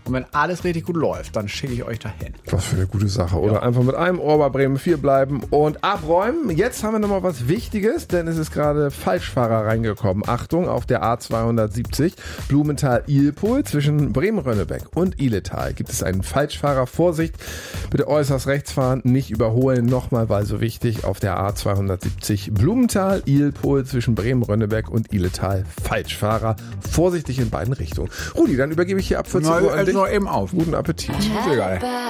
Und wenn alles richtig gut läuft, dann schicke ich euch dahin. Was für eine gute Sache. Oder einfach mit einem Ohr bei Bremen 4 bleiben und abräumen. Jetzt haben wir nochmal was Wichtiges, denn es ist gerade Falschfahrer reingekommen. Achtung, auf der A270 Blumenthal-Ilpohl zwischen Bremen-Rönnebeck und Ihletal gibt es einen Falschfahrer. Vorsicht, bitte äußerst rechts fahren, nicht überholen. Nochmal, weil so wichtig, auf der A270 Blumenthal-Ilpohl zwischen Bremen-Rönnebeck und Ihletal Falschfahrer. Vorsichtig in beiden Richtungen. Rudi, dann übergebe ich hier ab 14 Uhr an dich. Nur eben auf. Guten Appetit. Sehr geil.